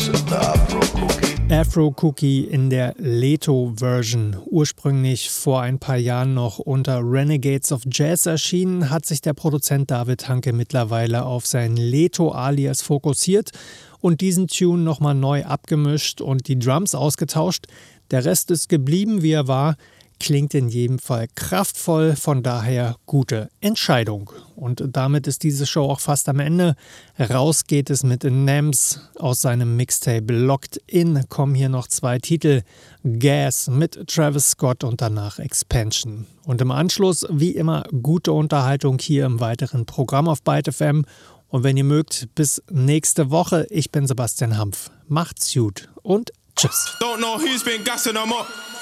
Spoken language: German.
Afro Cookie in der Leto-Version. Ursprünglich vor ein paar Jahren noch unter Renegades of Jazz erschienen, hat sich der Produzent David Hanke mittlerweile auf sein Leto-Alias fokussiert und diesen Tune nochmal neu abgemischt und die Drums ausgetauscht. Der Rest ist geblieben, wie er war. Klingt in jedem Fall kraftvoll, von daher gute Entscheidung. Und damit ist diese Show auch fast am Ende. Raus geht es mit Nems aus seinem Mixtape Locked In. Kommen hier noch 2 Titel, Gas mit Travis Scott und danach Expansion. Und im Anschluss, wie immer, gute Unterhaltung hier im weiteren Programm auf Byte FM. Und wenn ihr mögt, bis nächste Woche. Ich bin Sebastian Hampf. Macht's gut und tschüss. Don't know who's been gassing them up.